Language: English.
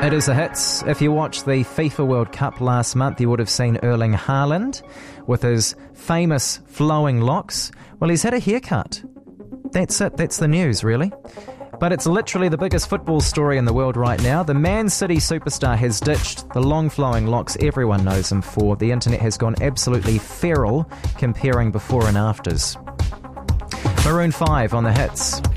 It is the hits. If you watched the FIFA World Cup last month, you would have seen Erling Haaland with his famous flowing locks. Well, he's had a haircut. That's it. That's the news, really. But it's literally the biggest football story in the world right now. The Man City superstar has ditched the long flowing locks everyone knows him for. The internet has gone absolutely feral comparing before and afters. Maroon 5 on the hits.